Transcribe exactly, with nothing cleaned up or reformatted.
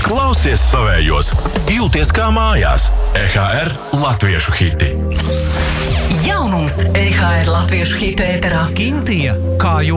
Klausies savējos, jūties kā mājās. E H R latviešu hiti. Jaunums E H R latviešu hitu ēterā. Kintija, kā